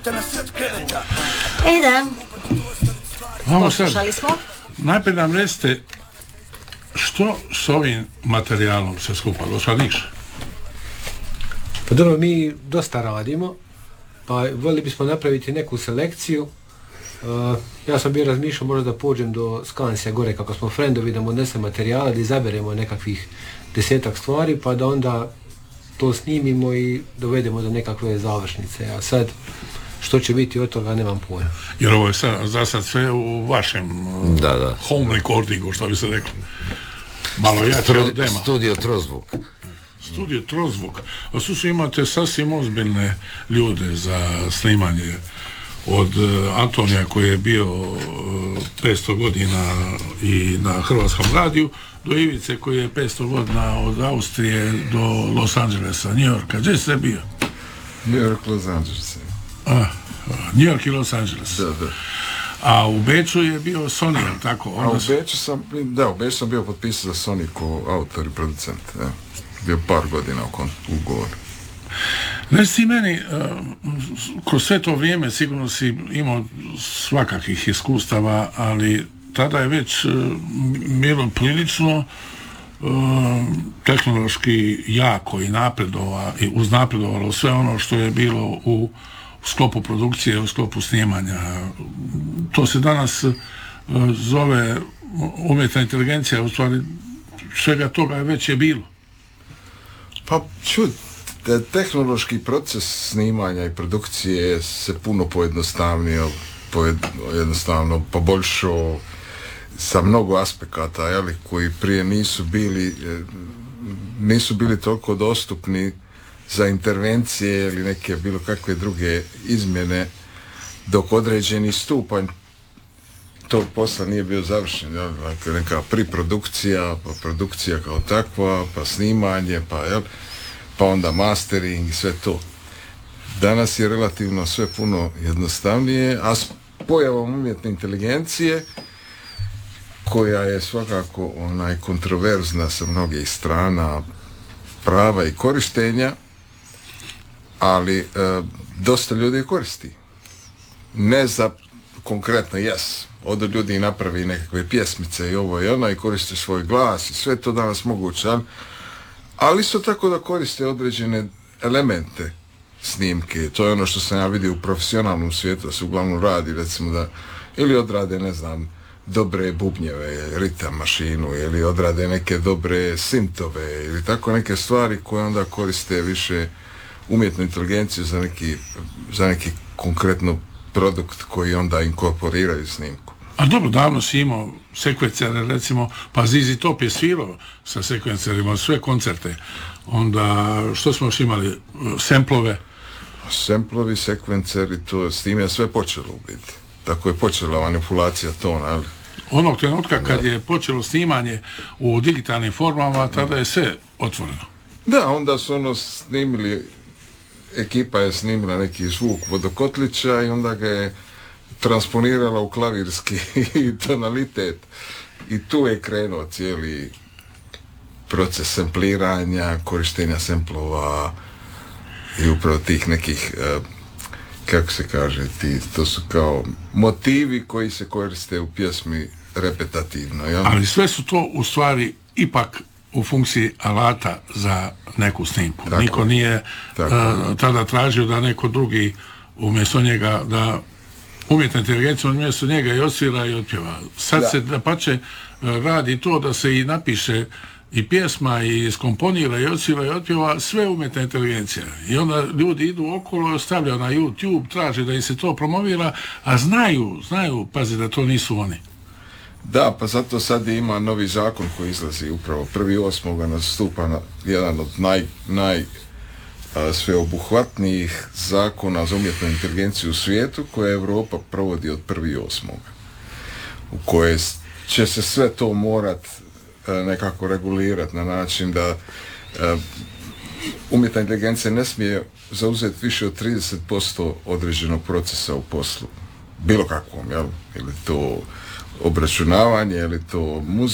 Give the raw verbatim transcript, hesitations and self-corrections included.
E da, poslušali smo. Najprije nam recite što s ovim materijalom se skupa, došla Nikša? Pa dobro, mi dosta radimo, pa voljeli bismo napraviti neku selekciju. Uh, ja sam bio razmišljao možda da pođem do Skansija gore kako smo frendovi, da mu odnesem materijala, da izaberemo nekakvih desetak stvari, pa da onda to snimimo i dovedemo do nekakve završnice. A sad, što će biti od toga, nemam pojma. Jer ovo je sad, za sad sve u vašem da, da. home recordingu, što bi se reklo. Malo jače od dema. Studio Trozvuk. Studio Trozvuk. A slušaj, imate sasvim ozbiljne ljude za snimanje. Od uh, Antonija koji je bio uh, petsto godina i na Hrvatskom radiju, do Ivice koji je petsto godina od Austrije do Los Angelesa, New Yorka. Gdje si bio? New York, Los Angeles. A, a, New York i Los Angeles. Da, da. A u Beču je bio Sony, tako? Onda A u Beču sam, da, u Beču sam bio potpisan za Sony ko autor i producent. Ja. Bio par godina u ugovoru. Znaš si meni, uh, kroz sve to vrijeme sigurno si imao svakakvih iskustava, ali tada je već uh, bilo prilično uh, tehnološki jako i napredova, i uznapredovalo sve ono što je bilo u, u sklopu produkcije, u sklopu snimanja. To se danas uh, zove umjetna inteligencija, u stvari svega toga već je bilo. Pa čud, tehnološki proces snimanja i produkcije se puno pojednostavnio, pojednostavno poboljšao sa mnogo aspekata, jeli, koji prije nisu bili nisu bili toliko dostupni za intervencije ili neke bilo kakve druge izmjene, dok određeni stupanj tog posla nije bio završen, jel, dakle, neka priprodukcija, pa produkcija kao takva, pa snimanje, pa jel, pa onda mastering i sve to. Danas je relativno sve puno jednostavnije, a s pojavom umjetne inteligencije, koja je svakako onaj kontroverzna sa mnogih strana prava i korištenja, ali e, dosta ljudi koristi. Ne za konkretno, jes, od ljudi napravi nekakve pjesmice i ovo i ono i koriste svoj glas i sve to danas moguće, ali ali isto tako da koriste određene elemente snimke. To je ono što sam ja vidio u profesionalnom svijetu, da se uglavnom radi, recimo da ili odrade, ne znam, dobre bubnjeve, ritam mašinu, ili odrade neke dobre sintove, ili tako neke stvari koje onda koriste više umjetnu inteligenciju za neki, za neki konkretno produkt koji onda inkorporiraju snimku. A dobro, davno si imao sekvencere, recimo, pa Zizi Top je svirao sa sekvencerima, sve koncerte. Onda, što smo još imali? Semplove? Semplovi, sekvenceri, to s tim je sve počelo u biti. Tako je počela manipulacija tona, ali... Onog trenutka kad je počelo snimanje u digitalnim formama, tada je sve otvoreno. Da, onda su ono snimili, ekipa je snimila neki zvuk vodokotlića i onda ga je transponirala u klavirski tonalitet i tu je krenuo cijeli proces sempliranja, korištenja semplova i upravo tih nekih, kako se kaže, ti, to su kao motivi koji se koriste u pjesmi repetativno. Ja? Ali sve su to u stvari ipak u funkciji alata za neku snimku. Tako, niko nije uh, tada tražio da neko drugi umjesto njega, da umjetna inteligencija umjesto njega i odsvira i otpjeva. Sad da. se da pače radi to da se i napiše i pjesma i skomponira i odsvira i otpjeva, sve umjetna inteligencija. I onda ljudi idu okolo, stavljaju na YouTube, traže da im se to promovira, a znaju, znaju, pazi da to nisu oni. Da, pa zato sad ima novi zakon koji izlazi upravo prvi osmoga nastupa na jedan od naj, naj a, sveobuhvatnijih zakona za umjetnu inteligenciju u svijetu koje Europa provodi od prvi osmoga u koje će se sve to morat a, nekako regulirati na način da a, umjetna inteligencija ne smije zauzeti više od trideset posto određenog procesa u poslu. Bilo kakvom, jel? Ili to obračunavanje, ili to muzika,